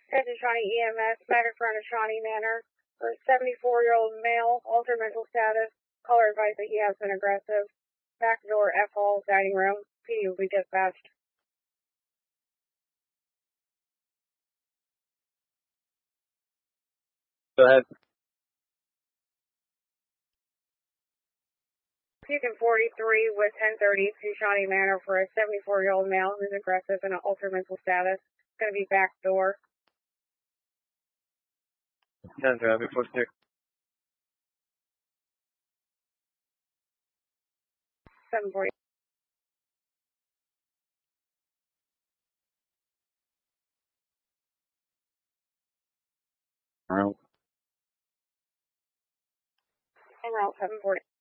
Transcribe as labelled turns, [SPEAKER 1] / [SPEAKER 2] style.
[SPEAKER 1] Head to Shawnee EMS, matter front of Shawnee Manor. For a 74-year-old male, altered mental status. Caller advised that he has been aggressive. Back door, F hall, dining room. PD will be dispatched.
[SPEAKER 2] Go ahead.
[SPEAKER 1] Pukin 43 with 1030 to Shawnee Manor for a 74-year-old male who's aggressive and an altered mental status. It's going to be back door.
[SPEAKER 2] 10 traffic, 46.
[SPEAKER 1] 740.
[SPEAKER 2] Route.
[SPEAKER 1] En route 740.